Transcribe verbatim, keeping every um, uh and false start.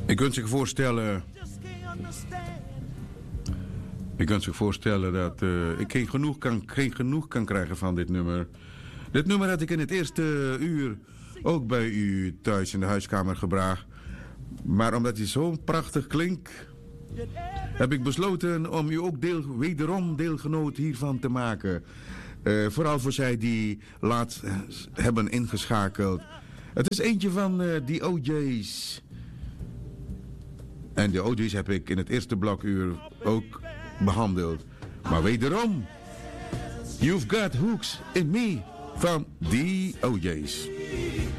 Je kunt zich voorstellen... Je kunt zich voorstellen dat uh, ik geen genoeg, kan, geen genoeg kan krijgen van dit nummer. Dit nummer had ik in het eerste uur ook bij u thuis in de huiskamer gebracht. Maar omdat hij zo prachtig klinkt, heb ik besloten om u ook deel, wederom deelgenoot hiervan te maken. Uh, vooral voor zij die laat uh, hebben ingeschakeld. Het is eentje van uh, die O J's. En de O J's heb ik in het eerste blokuur ook behandeld. Maar wederom, You've Got Hooks in Me van die O J's.